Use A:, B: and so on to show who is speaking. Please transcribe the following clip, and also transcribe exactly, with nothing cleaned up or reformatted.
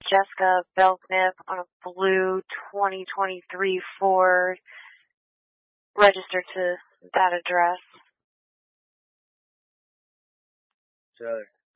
A: Jessica Belknap on a blue twenty twenty-three Ford, registered to that address.
B: Tyler.